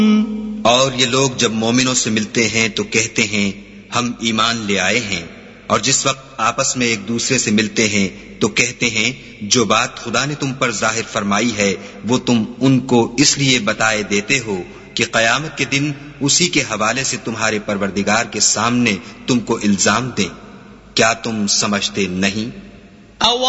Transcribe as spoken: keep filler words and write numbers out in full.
और ये लोग जब मोमिनों से मिलते हैं तो कहते हैं हम ईमान ले आए हैं, और जिस वक्त आपस में एक दूसरे से मिलते हैं तो कहते हैं जो बात खुदा ने तुम पर जाहिर फरमाई है वो तुम उनको इसलिए बताए देते हो कि क़यामत के दिन उसी के हवाले से तुम्हारे परवरदिगार के सामने तुमको इल्जाम दें। क्या तुम समझते नहीं?